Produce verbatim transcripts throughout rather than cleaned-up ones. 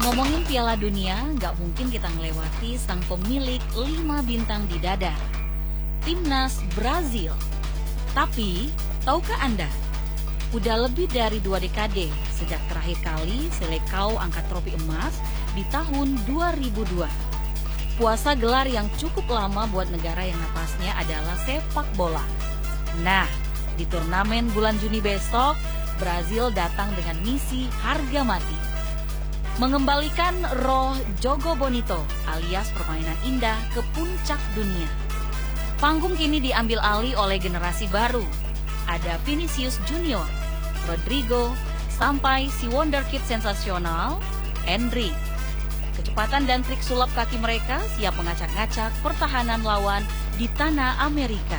Ngomongin Piala Dunia, nggak mungkin kita melewati sang pemilik lima bintang di dada, Timnas Brazil. Tapi, tahukah Anda, udah lebih dari dua dekade sejak terakhir kali Seleção angkat trofi emas di tahun dua ribu dua. Puasa gelar yang cukup lama buat negara yang napasnya adalah sepak bola. Nah, di turnamen bulan Juni besok, Brazil datang dengan misi harga mati. Mengembalikan roh Jogo Bonito alias permainan indah ke puncak dunia. Panggung kini diambil alih oleh generasi baru. Ada Vinicius Junior, Rodrigo, sampai si wonderkid sensasional, Endrick. Kecepatan dan trik sulap kaki mereka siap mengacak-ngacak pertahanan lawan di tanah Amerika.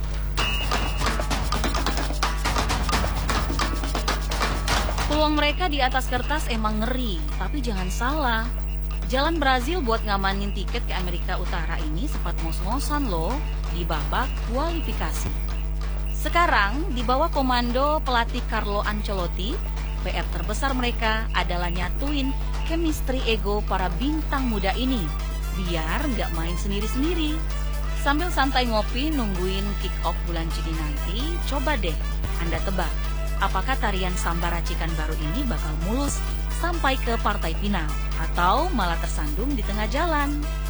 Peluang mereka di atas kertas emang ngeri, tapi jangan salah. Jalan Brazil buat ngamanin tiket ke Amerika Utara ini sempat ngos-ngosan loh di babak kualifikasi. Sekarang, di bawah komando pelatih Carlo Ancelotti, P R terbesar mereka adalah nyatuin chemistry ego para bintang muda ini, biar nggak main sendiri-sendiri. Sambil santai ngopi nungguin kick-off bulan Juni nanti, coba deh Anda tebak, apakah tarian samba racikan baru ini bakal mulus sampai ke partai final, atau malah tersandung di tengah jalan?